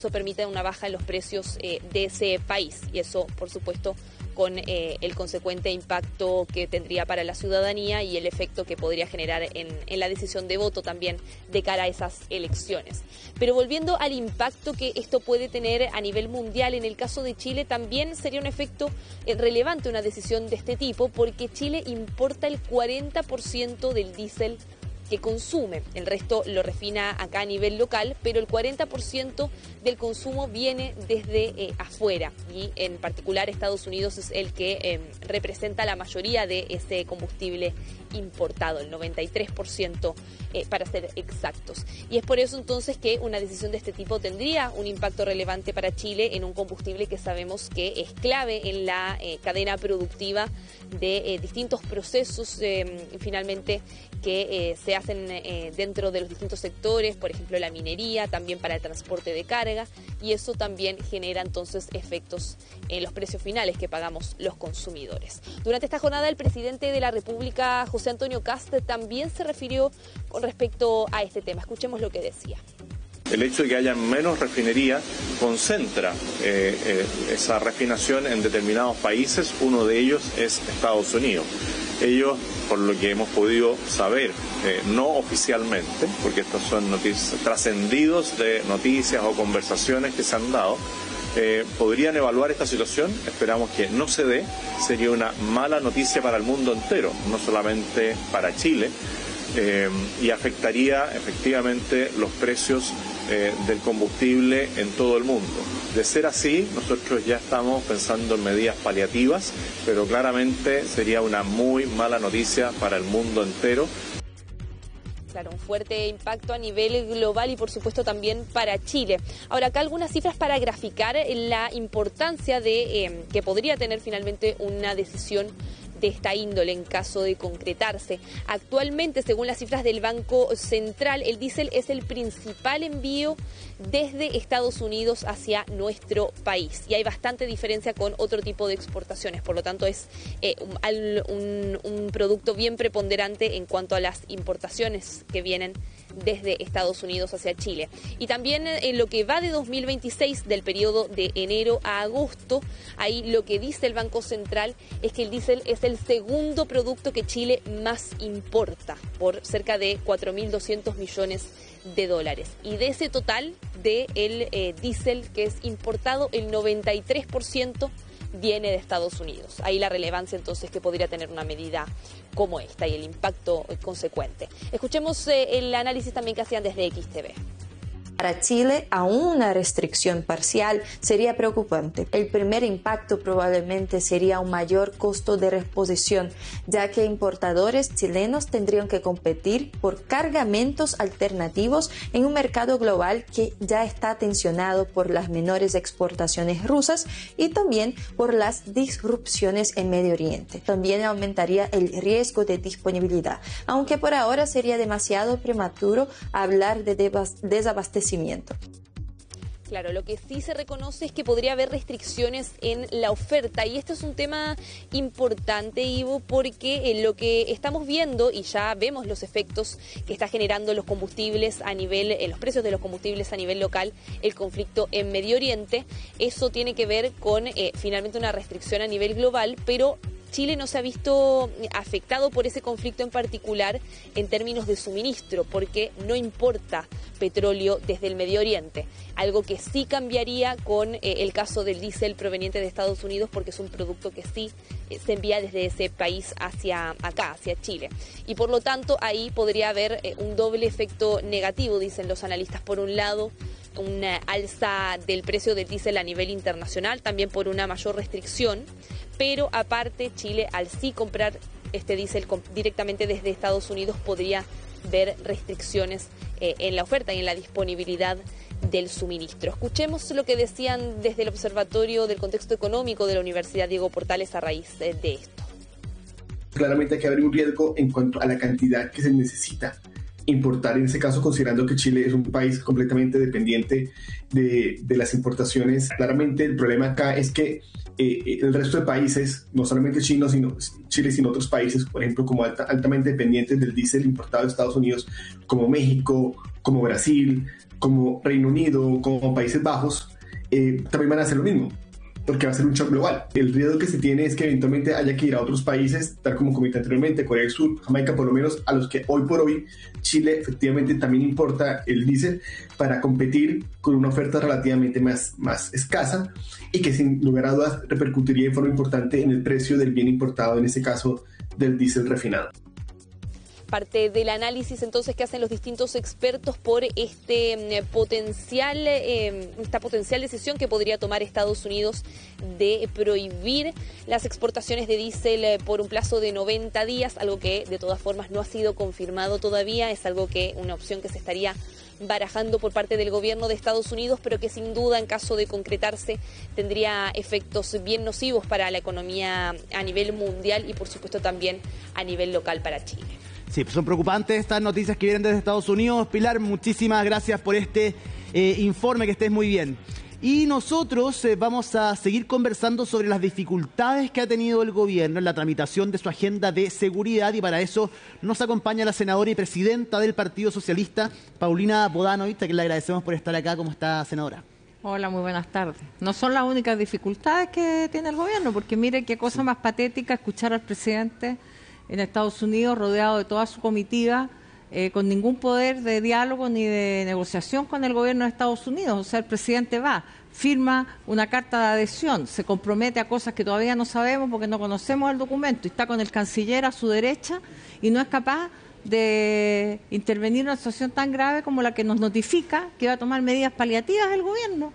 Eso permite una baja en los precios de ese país y eso, por supuesto, con el consecuente impacto que tendría para la ciudadanía y el efecto que podría generar en la decisión de voto también de cara a esas elecciones. Pero volviendo al impacto que esto puede tener a nivel mundial, en el caso de Chile también sería un efecto relevante una decisión de este tipo, porque Chile importa el 40% del diésel que consume. El resto lo refina acá a nivel local, pero el 40% del consumo viene desde afuera y en particular Estados Unidos es el que representa la mayoría de ese combustible importado, el 93% para ser exactos. Y es por eso entonces que una decisión de este tipo tendría un impacto relevante para Chile en un combustible que sabemos que es clave en la cadena productiva de distintos procesos finalmente que se hacen dentro de los distintos sectores, por ejemplo la minería, también para el transporte de carga, y eso también genera entonces efectos en los precios finales que pagamos los consumidores. Durante esta jornada el presidente de la República, José Antonio Kast, también se refirió con respecto a este tema. Escuchemos lo que decía. El hecho de que haya menos refinería concentra esa refinación en determinados países, uno de ellos es Estados Unidos. Ellos, por lo que hemos podido saber, no oficialmente, porque estos son noticias trascendidos de noticias o conversaciones que se han dado, podrían evaluar esta situación. Esperamos que no se dé. Sería una mala noticia para el mundo entero, no solamente para Chile, y afectaría efectivamente los precios del combustible en todo el mundo. De ser así, nosotros ya estamos pensando en medidas paliativas, pero claramente sería una muy mala noticia para el mundo entero. Claro, un fuerte impacto a nivel global y por supuesto también para Chile. Ahora, acá algunas cifras para graficar la importancia de que podría tener finalmente una decisión de esta índole en caso de concretarse. Actualmente, según las cifras del Banco Central, el diésel es el principal envío desde Estados Unidos hacia nuestro país y hay bastante diferencia con otro tipo de exportaciones, por lo tanto es un producto bien preponderante en cuanto a las importaciones que vienen desde Estados Unidos hacia Chile. Y también en lo que va de 2026, del periodo de enero a agosto, ahí lo que dice el Banco Central es que el diésel es el segundo producto que Chile más importa, por cerca de 4.200 millones de dólares. Y de ese total del diésel que es importado, el 93% viene de Estados Unidos. Ahí la relevancia entonces que podría tener una medida como esta y el impacto consecuente. Escuchemos el análisis también que hacían desde XTV. Para Chile, aún una restricción parcial sería preocupante. El primer impacto probablemente sería un mayor costo de reposición, ya que importadores chilenos tendrían que competir por cargamentos alternativos en un mercado global que ya está tensionado por las menores exportaciones rusas y también por las disrupciones en Medio Oriente. También aumentaría el riesgo de disponibilidad, aunque por ahora sería demasiado prematuro hablar de desabastecimiento. Claro, lo que sí se reconoce es que podría haber restricciones en la oferta y esto es un tema importante, Ivo, porque lo que estamos viendo y ya vemos los efectos que está generando los combustibles a nivel, los precios de los combustibles a nivel local, el conflicto en Medio Oriente, eso tiene que ver con finalmente una restricción a nivel global, pero Chile no se ha visto afectado por ese conflicto en particular en términos de suministro, porque no importa petróleo desde el Medio Oriente, algo que sí cambiaría con el caso del diésel proveniente de Estados Unidos, porque es un producto que sí se envía desde ese país hacia acá, hacia Chile. Y por lo tanto ahí podría haber un doble efecto negativo, dicen los analistas. Por un lado, una alza del precio del diésel a nivel internacional, también por una mayor restricción, pero aparte Chile, al sí comprar este diésel directamente desde Estados Unidos, podría ver restricciones en la oferta y en la disponibilidad del suministro. Escuchemos lo que decían desde el Observatorio del Contexto Económico de la Universidad Diego Portales a raíz de esto. Claramente hay que haber un riesgo en cuanto a la cantidad que se necesita importar en ese caso, considerando que Chile es un país completamente dependiente de las importaciones. Claramente el problema acá es que el resto de países, no solamente Chile, sino otros países, por ejemplo, como altamente dependientes del diésel importado de Estados Unidos, como México, como Brasil, como Reino Unido, como Países Bajos, también van a hacer lo mismo, porque va a ser un shock global. El riesgo que se tiene es que eventualmente haya que ir a otros países, tal como comenté anteriormente, Corea del Sur, Jamaica, por lo menos a los que hoy por hoy Chile efectivamente también importa el diésel para competir con una oferta relativamente más escasa y que sin lugar a dudas repercutiría de forma importante en el precio del bien importado, en este caso del diésel refinado. Parte del análisis entonces que hacen los distintos expertos por esta potencial decisión que podría tomar Estados Unidos de prohibir las exportaciones de diésel por un plazo de 90 días, algo que de todas formas no ha sido confirmado todavía, es una opción que se estaría barajando por parte del gobierno de Estados Unidos, pero que sin duda en caso de concretarse tendría efectos bien nocivos para la economía a nivel mundial y por supuesto también a nivel local para Chile. Sí, son preocupantes estas noticias que vienen desde Estados Unidos. Pilar, muchísimas gracias por este informe, que estés muy bien. Y nosotros vamos a seguir conversando sobre las dificultades que ha tenido el gobierno en la tramitación de su agenda de seguridad, y para eso nos acompaña la senadora y presidenta del Partido Socialista, Paulina Bodanovich, a quien le agradecemos por estar acá. ¿Cómo está, senadora? Hola, muy buenas tardes. No son las únicas dificultades que tiene el gobierno, porque mire qué cosa más patética escuchar al presidente en Estados Unidos, rodeado de toda su comitiva, con ningún poder de diálogo ni de negociación con el gobierno de Estados Unidos. O sea, el presidente va, firma una carta de adhesión, se compromete a cosas que todavía no sabemos porque no conocemos el documento, y está con el canciller a su derecha y no es capaz de intervenir en una situación tan grave como la que nos notifica que va a tomar medidas paliativas el gobierno.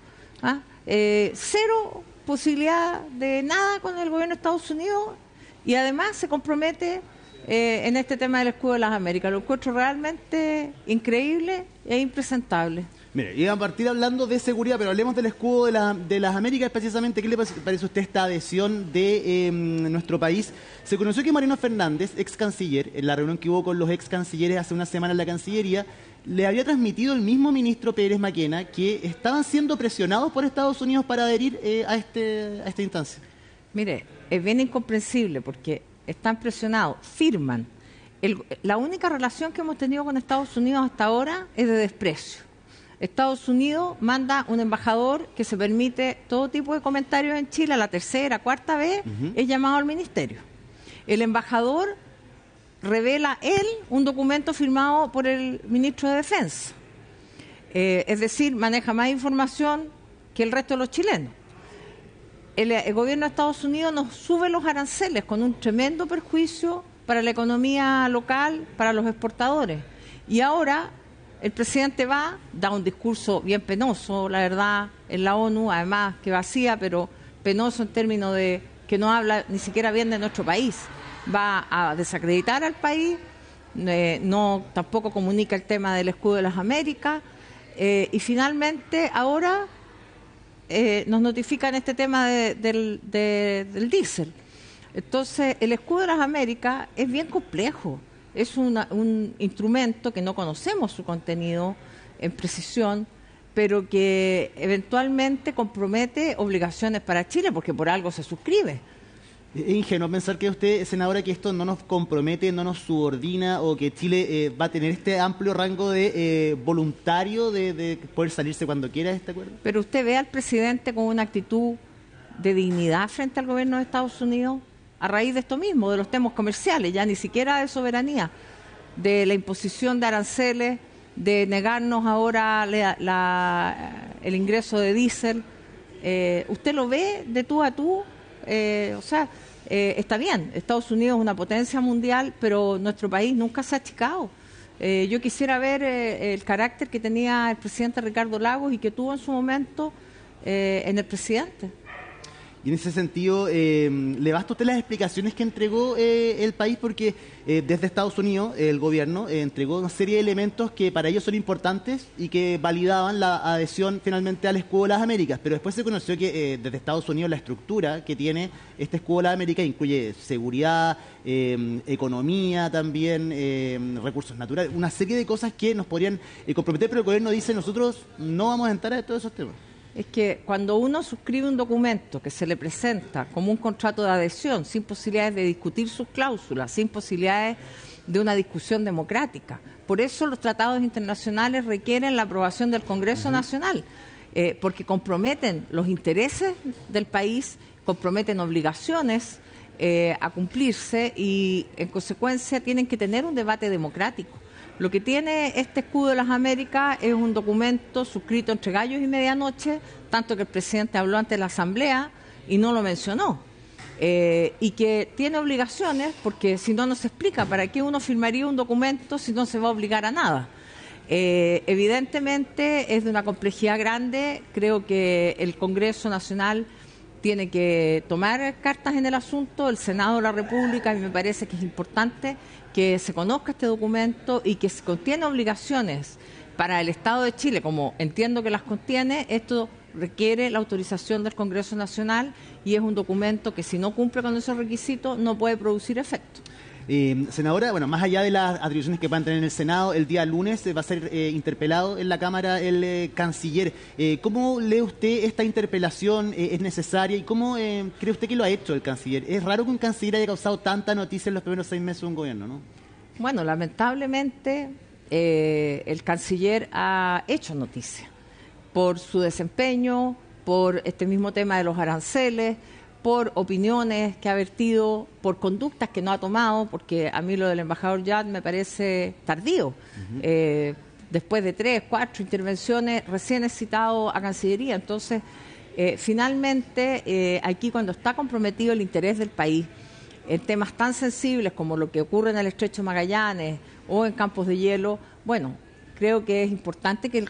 Cero posibilidad de nada con el gobierno de Estados Unidos. Y además se compromete en este tema del escudo de las Américas. Lo encuentro realmente increíble e impresentable. Mire, iba a partir hablando de seguridad, pero hablemos del escudo de las Américas precisamente. ¿Qué le parece a usted esta adhesión de nuestro país? Se conoció que Mariano Fernández, ex canciller, en la reunión que hubo con los ex cancilleres hace una semana en la Cancillería, le había transmitido el mismo ministro Pérez Maquena que estaban siendo presionados por Estados Unidos para adherir a esta instancia. Mire, es bien incomprensible porque están presionados, firman. La única relación que hemos tenido con Estados Unidos hasta ahora es de desprecio. Estados Unidos manda un embajador que se permite todo tipo de comentarios en Chile, a la tercera, cuarta vez es llamado al ministerio. El embajador revela un documento firmado por el ministro de Defensa. Es decir, maneja más información que el resto de los chilenos. El gobierno de Estados Unidos nos sube los aranceles con un tremendo perjuicio para la economía local, para los exportadores. Y ahora el presidente da un discurso bien penoso, la verdad, en la ONU, además que vacía, pero penoso en términos de que no habla ni siquiera bien de nuestro país. Va a desacreditar al país, tampoco comunica el tema del escudo de las Américas, y finalmente ahora nos notifican este tema del diésel. Entonces, el escudo de las Américas es bien complejo. Es un instrumento que no conocemos su contenido en precisión, pero que eventualmente compromete obligaciones para Chile, porque por algo se suscribe. Es ingenuo pensar que usted, senadora, que esto no nos compromete, no nos subordina, o que Chile va a tener este amplio rango de voluntario de poder salirse cuando quiera de este acuerdo. Pero usted ve al presidente con una actitud de dignidad frente al gobierno de Estados Unidos a raíz de esto mismo, de los temas comerciales, ya ni siquiera de soberanía, de la imposición de aranceles, de negarnos ahora el ingreso de diésel. ¿Usted lo ve de tú a tú? Está bien, Estados Unidos es una potencia mundial, pero nuestro país nunca se ha achicado. Yo quisiera ver el carácter que tenía el presidente Ricardo Lagos y que tuvo en su momento en el presidente. Y en ese sentido, ¿le basta a usted las explicaciones que entregó el país? Porque desde Estados Unidos el gobierno entregó una serie de elementos que para ellos son importantes y que validaban la adhesión finalmente al Escudo de las Américas. Pero después se conoció que desde Estados Unidos la estructura que tiene este Escudo de las Américas incluye seguridad, economía también, recursos naturales, una serie de cosas que nos podrían comprometer, pero el gobierno dice nosotros no vamos a entrar a todos esos temas. Es que cuando uno suscribe un documento que se le presenta como un contrato de adhesión, sin posibilidades de discutir sus cláusulas, sin posibilidades de una discusión democrática, por eso los tratados internacionales requieren la aprobación del Congreso Nacional, porque comprometen los intereses del país, comprometen obligaciones a cumplirse y, en consecuencia, tienen que tener un debate democrático. Lo que tiene este Escudo de las Américas es un documento suscrito entre gallos y medianoche, tanto que el presidente habló ante la Asamblea y no lo mencionó. Y que tiene obligaciones, porque si no, no se explica para qué uno firmaría un documento si no se va a obligar a nada. Evidentemente es de una complejidad grande. Creo que el Congreso Nacional tiene que tomar cartas en el asunto, el Senado de la República, y me parece que es importante que se conozca este documento y que se contiene obligaciones para el Estado de Chile, como entiendo que las contiene. Esto requiere la autorización del Congreso Nacional y es un documento que, si no cumple con esos requisitos, no puede producir efecto. Senadora, bueno, más allá de las atribuciones que puedan tener en el Senado, el día lunes va a ser interpelado en la Cámara el canciller. ¿Cómo lee usted esta interpelación? ¿Es necesaria? ¿Y cómo cree usted que lo ha hecho el canciller? Es raro que un canciller haya causado tanta noticia en los primeros 6 meses de un gobierno, ¿no? Bueno, lamentablemente el canciller ha hecho noticia por su desempeño, por este mismo tema de los aranceles, por opiniones que ha vertido, por conductas que no ha tomado, porque a mí lo del embajador Yad me parece tardío. Después de 3, 4 intervenciones, recién he citado a Cancillería. Entonces, finalmente, aquí cuando está comprometido el interés del país en temas tan sensibles como lo que ocurre en el Estrecho de Magallanes o en Campos de Hielo, bueno, creo que es importante que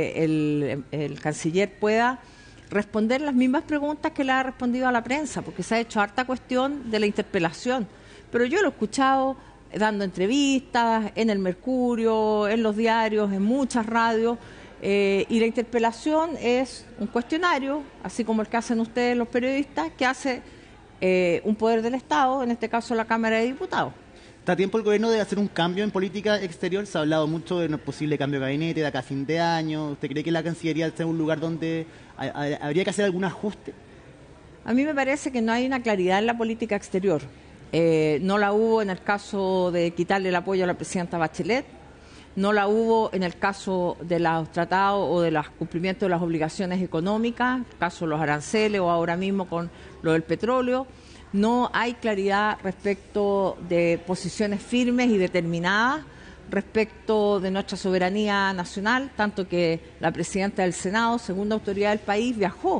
el canciller pueda responder las mismas preguntas que le ha respondido a la prensa, porque se ha hecho harta cuestión de la interpelación. Pero yo lo he escuchado dando entrevistas en el Mercurio, en los diarios, en muchas radios, y la interpelación es un cuestionario, así como el que hacen ustedes los periodistas, que hace un poder del Estado, en este caso la Cámara de Diputados. ¿Está a tiempo el gobierno de hacer un cambio en política exterior? Se ha hablado mucho de un posible cambio de gabinete de acá a fin de año. ¿Usted cree que la Cancillería sea un lugar donde habría que hacer algún ajuste? A mí me parece que no hay una claridad en la política exterior. No la hubo en el caso de quitarle el apoyo a la presidenta Bachelet, no la hubo en el caso de los tratados o de los cumplimientos de las obligaciones económicas, el caso de los aranceles o ahora mismo con lo del petróleo. No hay claridad respecto de posiciones firmes y determinadas respecto de nuestra soberanía nacional, tanto que la presidenta del Senado, segunda autoridad del país, viajó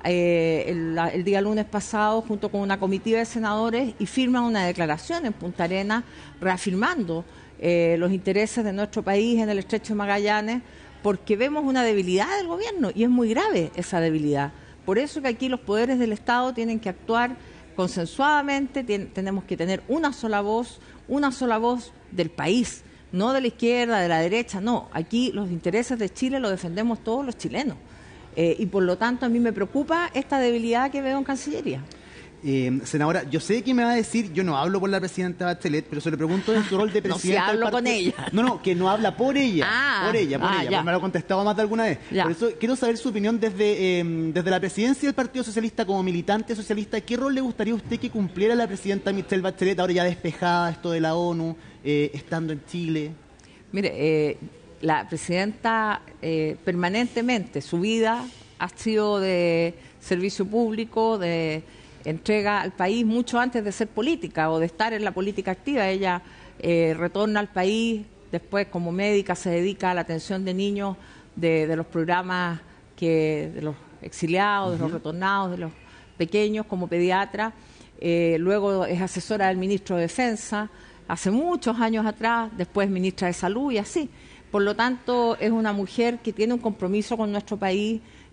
el día lunes pasado junto con una comitiva de senadores y firman una declaración en Punta Arenas reafirmando los intereses de nuestro país en el Estrecho de Magallanes, porque vemos una debilidad del gobierno y es muy grave esa debilidad. Por eso que aquí los poderes del Estado tienen que actuar consensuadamente, tenemos que tener una sola voz del país, no de la izquierda, de la derecha, no. Aquí los intereses de Chile los defendemos todos los chilenos. Y por lo tanto a mí me preocupa esta debilidad que veo en Cancillería. Senadora, yo sé que me va a decir, yo no hablo por la presidenta Bachelet, pero se le pregunto en su rol de presidenta. No, si hablo con ella. No, que no habla por ella. Por ella. Ya. Me lo ha contestado más de alguna vez. Ya. Por eso quiero saber su opinión desde la presidencia del Partido Socialista como militante socialista. ¿Qué rol le gustaría a usted que cumpliera la presidenta Michelle Bachelet, ahora ya despejada esto de la ONU, estando en Chile? Mire, la presidenta permanentemente, su vida ha sido de servicio público, de entrega al país mucho antes de ser política o de estar en la política activa. Ella retorna al país, después como médica se dedica a la atención de niños de los programas de los exiliados, de los retornados, de los pequeños como pediatra. Luego es asesora del ministro de Defensa, hace muchos años atrás, después ministra de Salud y así. Por lo tanto, es una mujer que tiene un compromiso con nuestro país,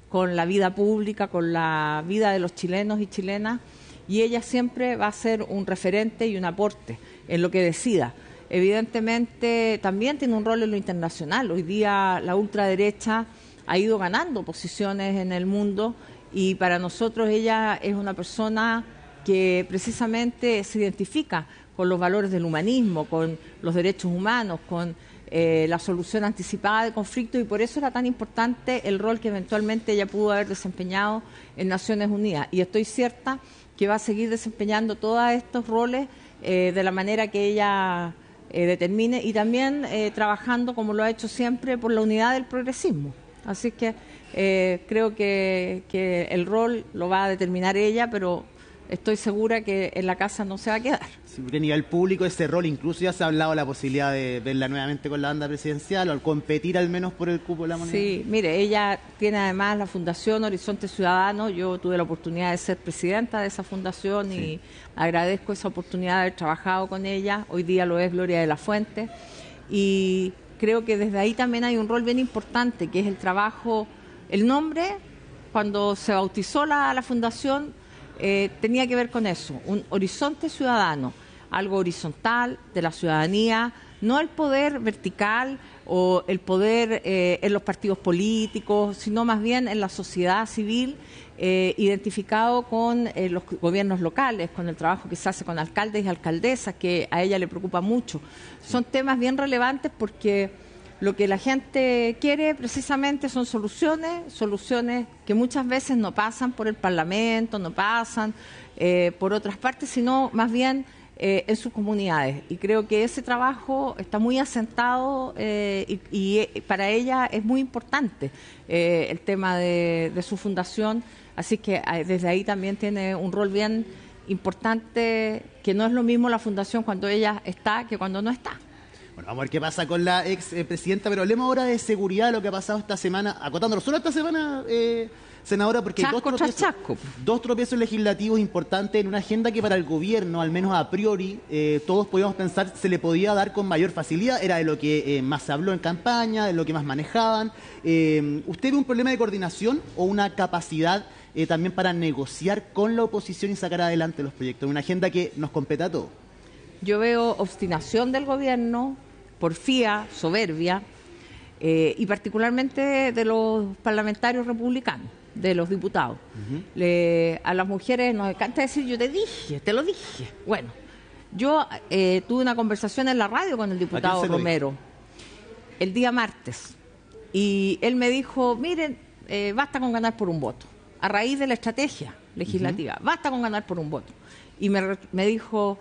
con la vida pública, con la vida de los chilenos y chilenas, y ella siempre va a ser un referente y un aporte en lo que decida. Evidentemente también tiene un rol en lo internacional. Hoy día la ultraderecha ha ido ganando posiciones en el mundo y para nosotros ella es una persona que precisamente se identifica con los valores del humanismo, con los derechos humanos, con la solución anticipada de conflictos, y por eso era tan importante el rol que eventualmente ella pudo haber desempeñado en Naciones Unidas. Y estoy cierta que va a seguir desempeñando todos estos roles de la manera que ella determine, y también trabajando, como lo ha hecho siempre, por la unidad del progresismo. Así que creo que el rol lo va a determinar ella, pero estoy segura que en la casa no se va a quedar. Sí, porque a nivel público ese rol, incluso ya se ha hablado de la posibilidad de verla nuevamente con la banda presidencial o al competir al menos por el cupo de la moneda. Sí, mire, ella tiene además la Fundación Horizonte Ciudadano. Yo tuve la oportunidad de ser presidenta de esa fundación y agradezco esa oportunidad de haber trabajado con ella. Hoy día lo es Gloria de la Fuente y creo que desde ahí también hay un rol bien importante, que es el trabajo. El nombre, cuando se bautizó la fundación, tenía que ver con eso, un horizonte ciudadano, algo horizontal de la ciudadanía, no el poder vertical o el poder en los partidos políticos, sino más bien en la sociedad civil, identificado con los gobiernos locales, con el trabajo que se hace con alcaldes y alcaldesas, que a ella le preocupa mucho. Son temas bien relevantes porque lo que la gente quiere precisamente son soluciones que muchas veces no pasan por el Parlamento, no pasan por otras partes, sino más bien en sus comunidades. Y creo que ese trabajo está muy asentado y para ella es muy importante el tema de su fundación. Así que desde ahí también tiene un rol bien importante, que no es lo mismo la fundación cuando ella está que cuando no está. Bueno, vamos a ver qué pasa con la ex presidenta, pero hablemos ahora de seguridad, lo que ha pasado esta semana, acotándolo solo esta semana, senadora, porque hay dos tropiezos legislativos importantes en una agenda que para el gobierno, al menos a priori, todos podíamos pensar se le podía dar con mayor facilidad, era de lo que más se habló en campaña, de lo que más manejaban. ¿Usted ve un problema de coordinación o una capacidad también para negociar con la oposición y sacar adelante los proyectos? Una agenda que nos compete a todos. Yo veo obstinación del gobierno, porfía, soberbia, y particularmente de los parlamentarios republicanos, de los diputados. A las mujeres nos encanta decir, yo te dije, te lo dije. Bueno, yo tuve una conversación en la radio con el diputado Romero el día martes, y él me dijo, miren, basta con ganar por un voto, a raíz de la estrategia legislativa, basta con ganar por un voto. Y me dijo,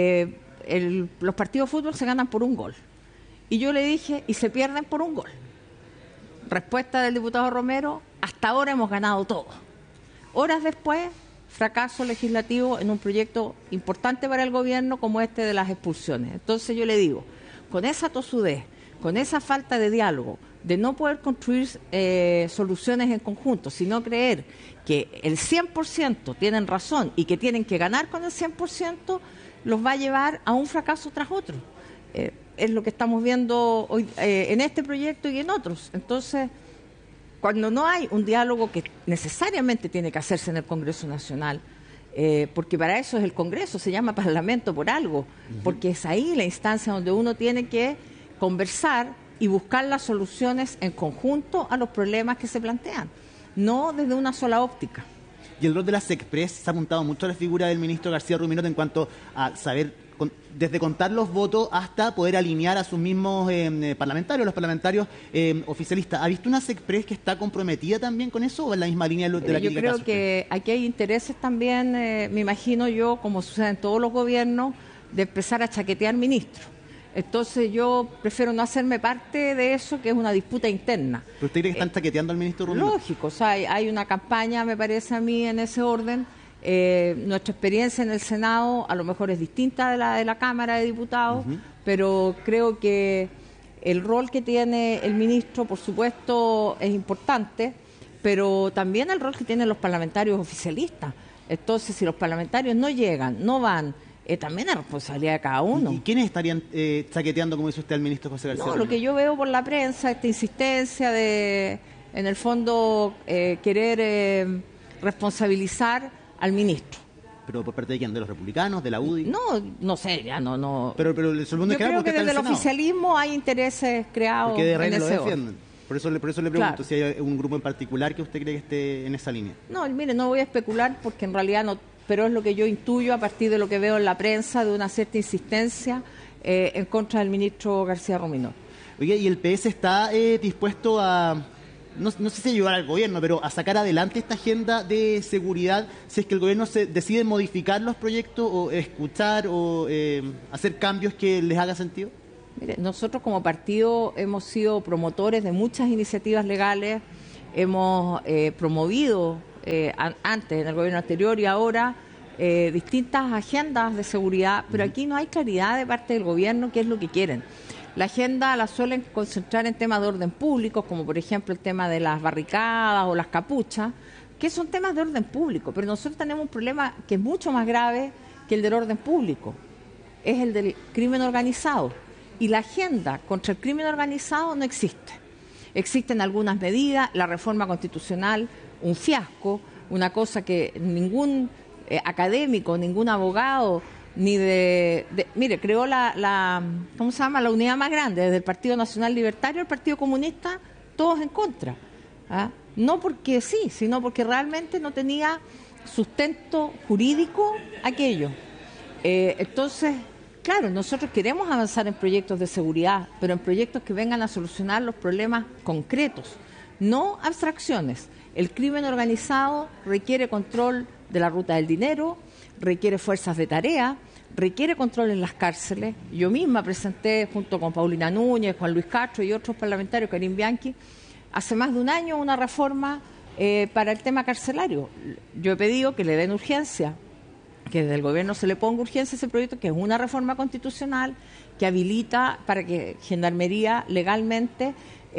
los partidos de fútbol se ganan por un gol. Y yo le dije, y se pierden por un gol. Respuesta del diputado Romero, hasta ahora hemos ganado todo. Horas después, fracaso legislativo en un proyecto importante para el gobierno como este de las expulsiones. Entonces yo le digo, con esa tosudez, con esa falta de diálogo, de no poder construir soluciones en conjunto, sino creer que el 100% tienen razón y que tienen que ganar con el 100%, los va a llevar a un fracaso tras otro. Es lo que estamos viendo hoy en este proyecto y en otros. Entonces, cuando no hay un diálogo que necesariamente tiene que hacerse en el Congreso Nacional, porque para eso es el Congreso, se llama Parlamento por algo, porque es ahí la instancia donde uno tiene que conversar y buscar las soluciones en conjunto a los problemas que se plantean, no desde una sola óptica. Y el rol de las Express se ha apuntado mucho a la figura del ministro García Ruminot en cuanto a saber, desde contar los votos hasta poder alinear a sus mismos parlamentarios, los parlamentarios oficialistas. ¿Ha visto una Express que está comprometida también con eso o en la misma línea de la crítica? Yo creo que aquí hay intereses también, me imagino yo, como sucede en todos los gobiernos, de empezar a chaquetear ministros. Entonces yo prefiero no hacerme parte de eso, que es una disputa interna. ¿Pero usted cree que están chaqueteando al ministro Ruminot? Lógico, o sea, hay una campaña, me parece a mí, en ese orden. Nuestra experiencia en el Senado a lo mejor es distinta de la Cámara de Diputados, pero creo que el rol que tiene el ministro, por supuesto, es importante, pero también el rol que tienen los parlamentarios oficialistas. Entonces, si los parlamentarios no llegan, no van, también es responsabilidad de cada uno. ¿Y quiénes estarían chaqueteando, como dice usted, al ministro José García? No, lo que yo veo por la prensa, esta insistencia de en el fondo, querer responsabilizar al ministro. ¿Pero por parte de quién? ¿De los republicanos? ¿De la UDI? No sé, ya no. Pero el segundo yo creo que desde el oficialismo hay intereses creados porque de en Reina ese lo defienden. Por eso le pregunto, claro, si hay un grupo en particular que usted cree que esté en esa línea. No, mire, no voy a especular porque en realidad no, pero es lo que yo intuyo a partir de lo que veo en la prensa, de una cierta insistencia en contra del ministro García Ruminot. Oye, ¿y el PS está dispuesto a, no sé si ayudar al gobierno, pero a sacar adelante esta agenda de seguridad si es que el gobierno se decide modificar los proyectos o escuchar o hacer cambios que les haga sentido? Mire, nosotros como partido hemos sido promotores de muchas iniciativas legales, hemos promovido antes, en el gobierno anterior y ahora, distintas agendas de seguridad, pero aquí no hay claridad de parte del gobierno qué es lo que quieren. La agenda la suelen concentrar en temas de orden público, como por ejemplo el tema de las barricadas o las capuchas, que son temas de orden público, pero nosotros tenemos un problema que es mucho más grave que el del orden público, es el del crimen organizado. Y la agenda contra el crimen organizado no existe. Existen algunas medidas, la reforma constitucional, un fiasco, una cosa que ningún académico, ningún abogado, ni mire, creó ¿cómo se llama? La unidad más grande, desde el Partido Nacional Libertario al Partido Comunista, todos en contra. ¿Ah? No porque sí, sino porque realmente no tenía sustento jurídico aquello. Entonces, claro, nosotros queremos avanzar en proyectos de seguridad, pero en proyectos que vengan a solucionar los problemas concretos, no abstracciones. El crimen organizado requiere control de la ruta del dinero, requiere fuerzas de tarea, requiere control en las cárceles. Yo misma presenté, junto con Paulina Núñez, Juan Luis Castro y otros parlamentarios, Karim Bianchi, hace más de un año una reforma para el tema carcelario. Yo he pedido que le den urgencia, que desde el gobierno se le ponga urgencia a ese proyecto, que es una reforma constitucional que habilita para que Gendarmería legalmente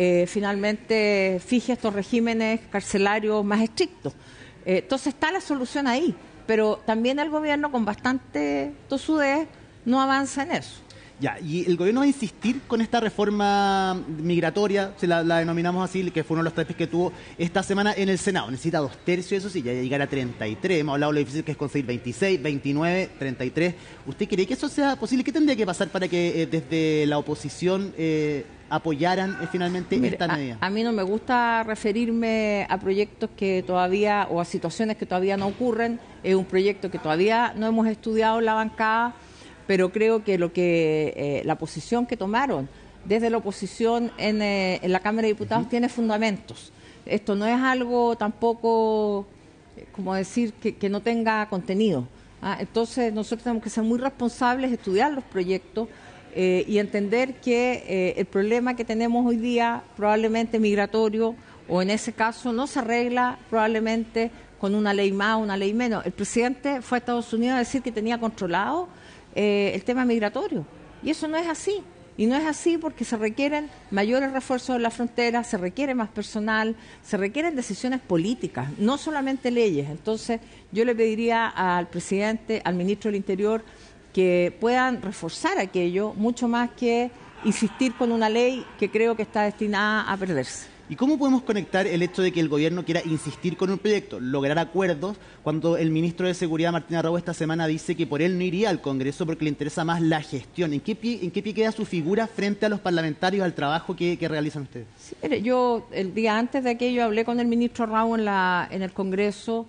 finalmente fije estos regímenes carcelarios más estrictos. Entonces está la solución ahí, pero también el gobierno con bastante tosudez no avanza en eso. Ya, y el gobierno va a insistir con esta reforma migratoria, si la denominamos así, que fue uno de los trabajos que tuvo esta semana en el Senado. Necesita 2/3, eso sí, ya llegar a 33. Hemos hablado de lo difícil que es conseguir 26, 29, 33. ¿Usted cree que eso sea posible? ¿Qué tendría que pasar para que desde la oposición apoyaran finalmente esta medida? A mí no me gusta referirme a proyectos que todavía, o a situaciones que todavía no ocurren. Es un proyecto que todavía no hemos estudiado en la bancada, pero creo que la posición que tomaron desde la oposición en la Cámara de Diputados tiene fundamentos. Esto no es algo tampoco, como decir, que no tenga contenido. Entonces nosotros tenemos que ser muy responsables, estudiar los proyectos y entender que el problema que tenemos hoy día, probablemente migratorio, o en ese caso no se arregla probablemente con una ley más o una ley menos. El presidente fue a Estados Unidos a decir que tenía controlado el tema migratorio, y eso no es así, y no es así porque se requieren mayores refuerzos en la frontera, se requiere más personal, se requieren decisiones políticas, no solamente leyes. Entonces yo le pediría al presidente, al ministro del Interior, que puedan reforzar aquello mucho más que insistir con una ley que creo que está destinada a perderse. ¿Y cómo podemos conectar el hecho de que el gobierno quiera insistir con un proyecto, lograr acuerdos, cuando el ministro de Seguridad, Martín Arrobo, esta semana dice que por él no iría al Congreso porque le interesa más la gestión? ¿En qué pie queda su figura frente a los parlamentarios, al trabajo que realizan ustedes? Sí, mire, yo el día antes de aquello hablé con el ministro Arrobo en el Congreso.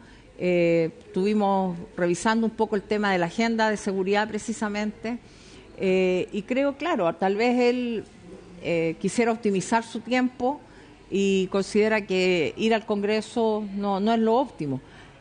Estuvimos revisando un poco el tema de la agenda de seguridad precisamente, y creo, claro, tal vez él quisiera optimizar su tiempo y considera que ir al Congreso no es lo óptimo.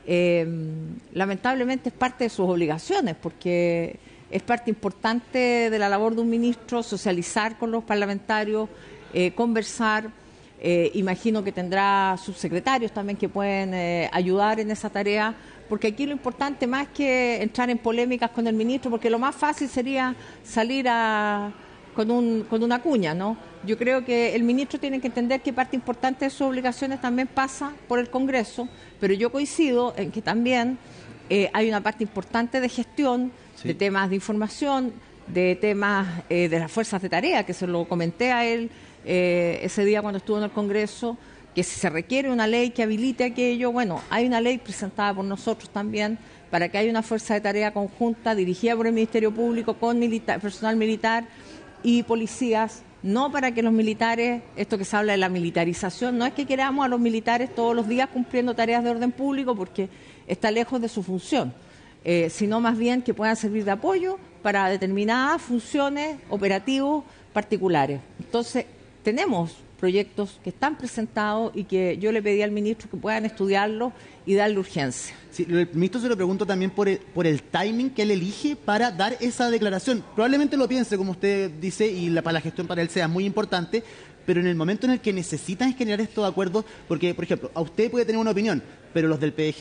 Lamentablemente es parte de sus obligaciones, porque es parte importante de la labor de un ministro socializar con los parlamentarios, conversar. Imagino que tendrá subsecretarios también que pueden ayudar en esa tarea, porque aquí lo importante, más que entrar en polémicas con el ministro, porque lo más fácil sería salir con una cuña, ¿no? Yo creo que el ministro tiene que entender que parte importante de sus obligaciones también pasa por el Congreso, pero yo coincido en que también hay una parte importante de gestión, sí, de temas de información, de temas de las fuerzas de tarea, que se lo comenté a él ese día cuando estuvo en el Congreso, que si se requiere una ley que habilite aquello, bueno, hay una ley presentada por nosotros también para que haya una fuerza de tarea conjunta dirigida por el Ministerio Público con personal militar y policías, no para que los militares, esto que se habla de la militarización, no es que queramos a los militares todos los días cumpliendo tareas de orden público porque está lejos de su función, sino más bien que puedan servir de apoyo para determinadas funciones operativos particulares. Entonces, tenemos proyectos que están presentados y que yo le pedí al ministro que puedan estudiarlos y darle urgencia. Sí, el ministro se lo pregunto también por el timing que él elige para dar esa declaración. Probablemente lo piense, como usted dice, y para la gestión para él sea muy importante, pero en el momento en el que necesitan generar estos acuerdos, porque, por ejemplo, a usted puede tener una opinión, pero los del PDG